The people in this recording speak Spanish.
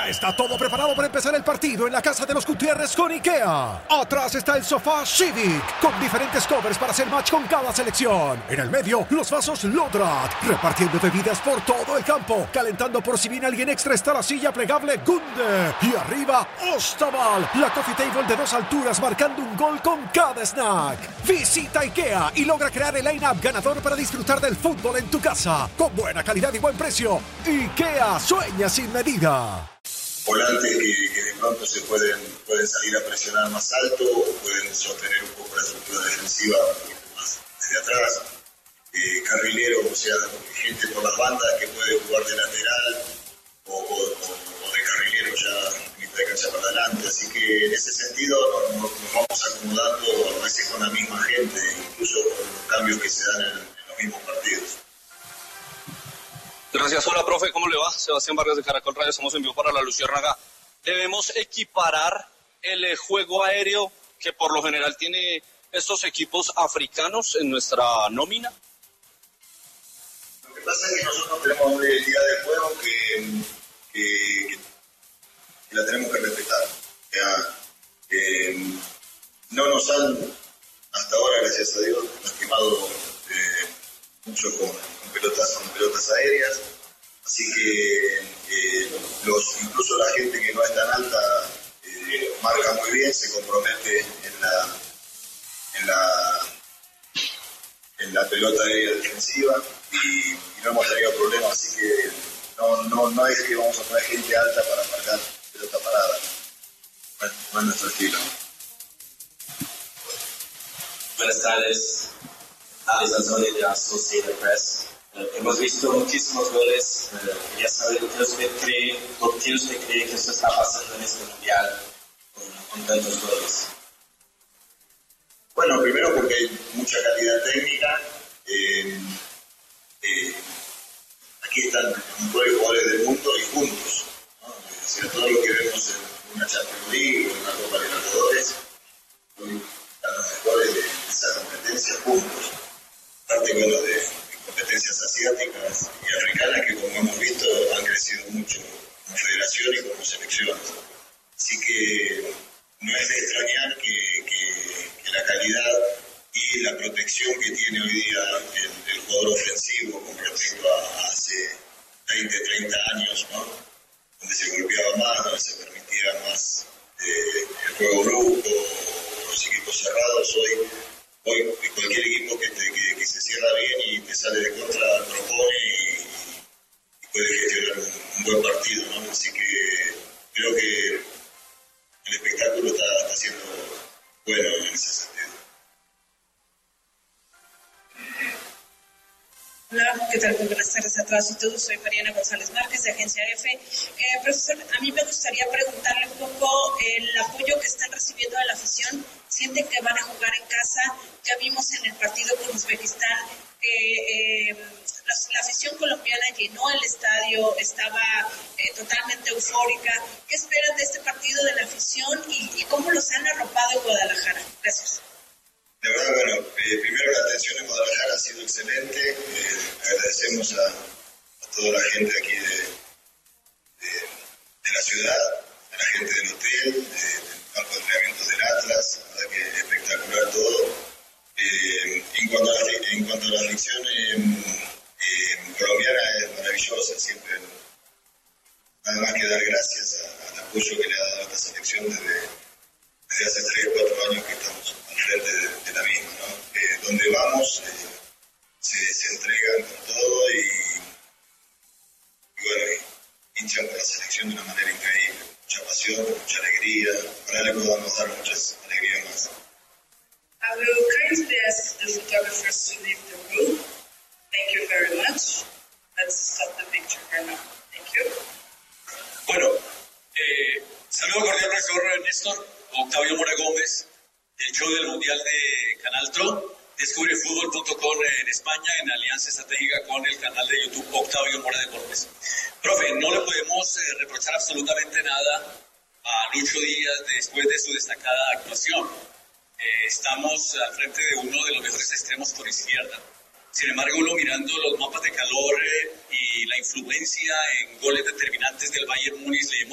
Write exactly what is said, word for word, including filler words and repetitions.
Ya está todo preparado para empezar el partido en la casa de los Gutiérrez con IKEA. Atrás está el sofá Civic, con diferentes covers para hacer match con cada selección. En el medio, los vasos Lodrat, repartiendo bebidas por todo el campo, calentando por si viene alguien extra está la silla plegable Gunde. Y arriba, Ostaval, la coffee table de dos alturas marcando un gol con cada snack. Visita IKEA y logra crear el line-up ganador para disfrutar del fútbol en tu casa, con buena calidad y buen precio. IKEA, sueña sin medida. Volantes que, que de pronto se pueden, pueden salir a presionar más alto o pueden sostener un poco la estructura defensiva un poquito más desde atrás. Eh, carrileros, o sea, gente por las bandas que puede jugar de lateral o, o, o de carrilero ya mitad de cancha para adelante. Así que en ese sentido nos, nos vamos acomodando a veces con la misma gente, incluso con los cambios que se dan en, en los mismos partidos. Gracias. Hola, profe, ¿cómo le va? Sebastián Vargas de Caracol Radio, estamos en vivo para la Luciérnaga. ¿Debemos equiparar el eh, juego aéreo que por lo general tiene estos equipos africanos en nuestra nómina? Lo que pasa es que nosotros tenemos una identidad de juego que, que, que la tenemos que respetar. O sea, que no nos han, hasta ahora, gracias a Dios, lastimado eh, mucho con, con, pelotas, con pelotas aéreas. Así que eh, los, incluso la gente que no es tan alta eh, marca muy bien, se compromete en la, en la, en la pelota aérea defensiva y, y no hemos tenido problemas. Así que no, no, no es que vamos a poner gente alta para marcar pelota parada. No, no es nuestro estilo. Buenas tardes, Alex Anzoni de Associated Press. Uh, hemos visto muchísimos goles. Uh, quería saber qué usted cree, por qué usted cree que esto está pasando en este mundial con, con tantos goles. Bueno, primero porque hay mucha calidad técnica. Eh, eh, aquí están los jugadores del mundo y juntos, ¿no? O sea, todo lo que vemos en una Champions League o en una Copa de Libertadores, están los mejores de esa competencia juntos. Aparte, bueno, de competencias asiáticas y africanas que, como hemos visto, han crecido mucho como federación y como selecciones. Así que no es de extrañar que, que, que la calidad y la protección que tiene hoy día el, el jugador ofensivo con respecto a hace veinte, treinta años, ¿no? Donde se golpeaba más, donde se permitía más eh, el juego grupo, los equipos cerrados. Hoy Hoy cualquier equipo que, te, que, que se cierra bien y te sale de contra propone y, y puede gestionar un, un buen partido, ¿no? Así que creo que el espectáculo está, está siendo bueno en ese sentido. Hola, ¿qué tal? Muy buenas tardes a todas y todos. Soy Mariana González Márquez de Agencia F. Eh, profesor, a mí me gustaría preguntarle un poco el apoyo que están recibiendo de la afición. ¿Sienten que van a jugar en casa? Ya vimos en el partido con Uzbekistán que eh, la, la afición colombiana llenó el estadio, estaba eh, totalmente eufórica. ¿Qué esperan de este partido de la afición y, y cómo los han arropado en Guadalajara? Gracias. De verdad, bueno, eh, primero la atención en Guadalajara ha sido excelente. Eh, agradecemos a, a toda la gente aquí de, de, de la ciudad, a la gente del hotel, de, del campo de entrenamientos del Atlas, la verdad que espectacular todo. Eh, en, cuanto a la, en cuanto a la afición eh, eh, colombiana es maravillosa, siempre nada más que dar gracias a, al apoyo que le ha dado a esta selección desde, desde hace tres o cuatro años que estamos al frente de, de la misma, ¿no? Eh, donde vamos eh, se, se entregan con todo y, y bueno, y hinchan por la selección de una manera increíble, mucha pasión, mucha alegría. Ojalá le podamos dar muchas alegrías más. I will kindly ask the photographers to leave the room. Thank you very much. Let's stop the picture right now. Thank you. Bueno, eh, saludo cordial, profesor Néstor, Octavio Mora Gómez, del show del Mundial de Canal Tro, descubre fútbol punto com en España, en alianza estratégica con el canal de YouTube Octavio Mora de Gómez. Profe, no le podemos eh, reprochar absolutamente nada a Lucho Díaz después de su destacada actuación. Eh, estamos al frente de uno de los mejores extremos por izquierda. Sin embargo, uno mirando los mapas de calor eh, y la influencia en goles determinantes del Bayern Múnich, le